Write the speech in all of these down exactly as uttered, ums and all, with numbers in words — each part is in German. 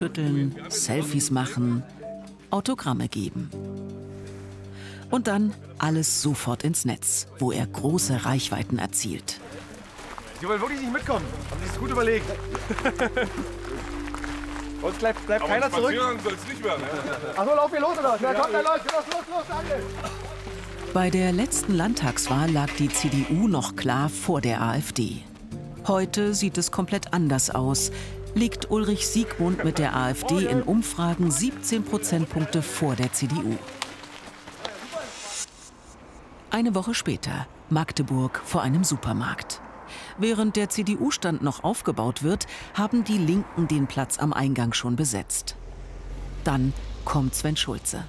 Schütteln, Selfies machen, Autogramme geben. Und dann alles sofort ins Netz, wo er große Reichweiten erzielt. Sie wollen wirklich nicht mitkommen. Haben Sie es gut überlegt. Uns bleibt, bleibt keiner zurück. Soll's nicht werden. Achso, lauf hier los oder was? Ja, kommt, dann los, los, los, los, danke. Bei der letzten Landtagswahl lag die C D U noch klar vor der AfD. Heute sieht es komplett anders aus. Liegt Ulrich Siegmund mit der AfD in Umfragen siebzehn Prozentpunkte vor der C D U. Eine Woche später, Magdeburg vor einem Supermarkt. Während der C D U-Stand noch aufgebaut wird, haben die Linken den Platz am Eingang schon besetzt. Dann kommt Sven Schulze.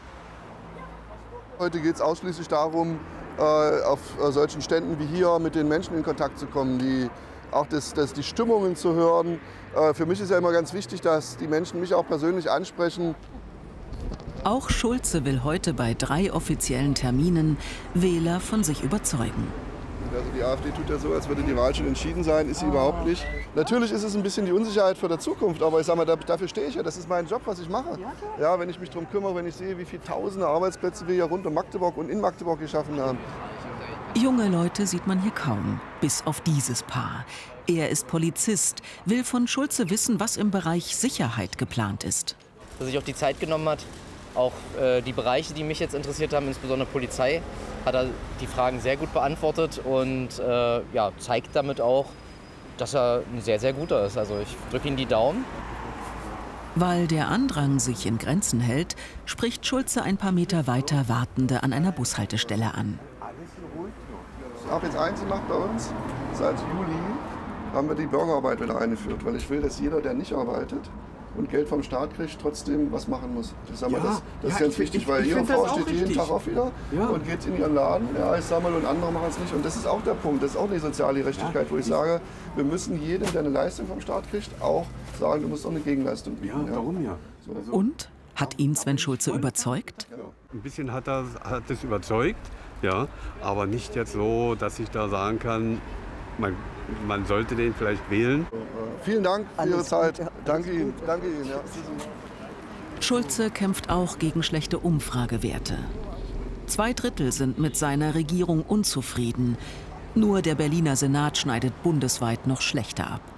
Heute geht es ausschließlich darum, auf solchen Ständen wie hier mit den Menschen in Kontakt zu kommen, die, auch das, das, die Stimmungen zu hören. Für mich ist ja immer ganz wichtig, dass die Menschen mich auch persönlich ansprechen. Auch Schulze will heute bei drei offiziellen Terminen Wähler von sich überzeugen. Also die AfD tut ja so, als würde die Wahl schon entschieden sein, ist sie überhaupt nicht. Natürlich ist es ein bisschen die Unsicherheit für die Zukunft, aber ich sage mal, dafür stehe ich ja. Das ist mein Job, was ich mache. Ja, wenn ich mich darum kümmere, wenn ich sehe, wie viele tausende Arbeitsplätze wir hier rund um Magdeburg und in Magdeburg geschaffen haben. Junge Leute sieht man hier kaum, bis auf dieses Paar. Er ist Polizist, will von Schulze wissen, was im Bereich Sicherheit geplant ist. Dass er sich auch die Zeit genommen hat, auch äh, die Bereiche, die mich jetzt interessiert haben, insbesondere Polizei, hat er die Fragen sehr gut beantwortet und äh, ja, zeigt damit auch, dass er ein sehr, sehr guter ist. Also ich drücke ihm die Daumen. Weil der Andrang sich in Grenzen hält, spricht Schulze ein paar Meter weiter Wartende an einer Bushaltestelle an. Ab jetzt eins gemacht bei uns, seit Juli haben wir die Bürgerarbeit wieder eingeführt, weil ich will, dass jeder, der nicht arbeitet und Geld vom Staat kriegt, trotzdem was machen muss. Ich sag mal, ja, das, das ja, ist ganz ich, wichtig, weil Ihre Frau steht jeden Tag auf wieder ja. und geht in ihren Laden, ja, ich sag mal, und andere machen es nicht. Und das ist auch der Punkt, das ist auch eine soziale Gerechtigkeit, ja. wo ich sage, wir müssen jedem, der eine Leistung vom Staat kriegt, auch sagen, du musst auch eine Gegenleistung bieten. Ja, warum ja? So, also. Und? Hat ihn Sven Schulze überzeugt? Ein bisschen hat er hat es überzeugt, ja, aber nicht jetzt so, dass ich da sagen kann, man, man sollte den vielleicht wählen. Vielen Dank für Ihre Zeit. Danke Ihnen. Danke Ihnen. Ja. Schulze kämpft auch gegen schlechte Umfragewerte. Zwei Drittel sind mit seiner Regierung unzufrieden. Nur der Berliner Senat schneidet bundesweit noch schlechter ab.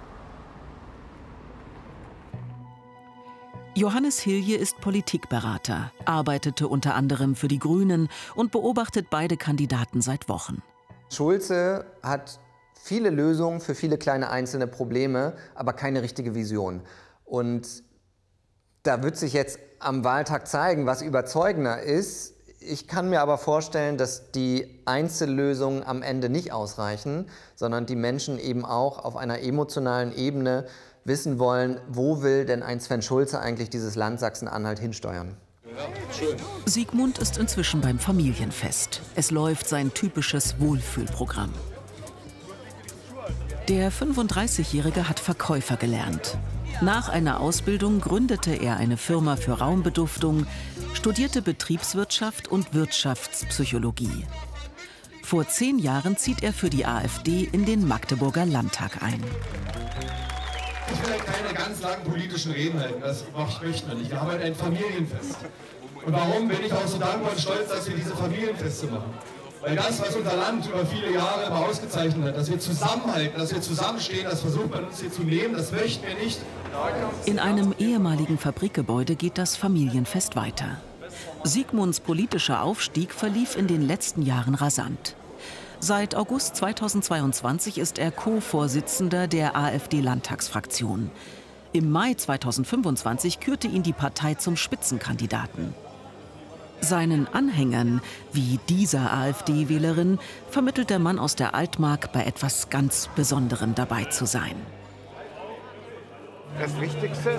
Johannes Hilje ist Politikberater, arbeitete unter anderem für die Grünen und beobachtet beide Kandidaten seit Wochen. Schulze hat viele Lösungen für viele kleine einzelne Probleme, aber keine richtige Vision. Und da wird sich jetzt am Wahltag zeigen, was überzeugender ist. Ich kann mir aber vorstellen, dass die Einzellösungen am Ende nicht ausreichen, sondern die Menschen eben auch auf einer emotionalen Ebene wissen wollen, wo will denn ein Sven Schulze eigentlich dieses Land Sachsen-Anhalt hinsteuern. Siegmund ist inzwischen beim Familienfest. Es läuft sein typisches Wohlfühlprogramm. Der fünfunddreißigjährige hat Verkäufer gelernt. Nach einer Ausbildung gründete er eine Firma für Raumbeduftung, studierte Betriebswirtschaft und Wirtschaftspsychologie. Vor zehn Jahren zieht er für die AfD in den Magdeburger Landtag ein. Ich will keine ganz langen politischen Reden halten, das möchte man nicht. Wir haben halt ein Familienfest. Und warum bin ich auch so dankbar und stolz, dass wir diese Familienfeste machen? Weil das, was unser Land über viele Jahre immer ausgezeichnet hat, dass wir zusammenhalten, dass wir zusammenstehen, das versucht man uns hier zu nehmen, das möchten wir nicht. In einem ehemaligen Fabrikgebäude geht das Familienfest weiter. Siegmunds politischer Aufstieg verlief in den letzten Jahren rasant. Seit August zweitausendzweiundzwanzig ist er Co-Vorsitzender der AfD-Landtagsfraktion. Im Mai zweitausendfünfundzwanzig kürte ihn die Partei zum Spitzenkandidaten. Seinen Anhängern, wie dieser AfD-Wählerin, vermittelt der Mann aus der Altmark, bei etwas ganz Besonderem dabei zu sein. Das Wichtigste?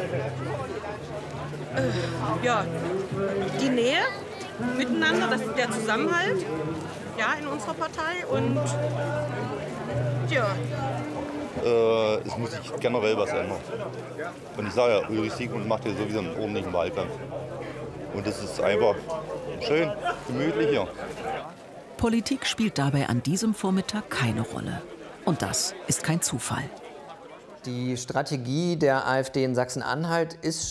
Äh, ja, die Nähe miteinander, das, der Zusammenhalt, ja, in unserer Partei und ja. Äh, es muss sich generell was ändern. Und ich sage ja, Ulrich Siegmund macht hier sowieso einen ordentlichen Wahlkampf. Und das ist einfach schön, gemütlich hier. Politik spielt dabei an diesem Vormittag keine Rolle. Und das ist kein Zufall. Die Strategie der AfD in Sachsen-Anhalt ist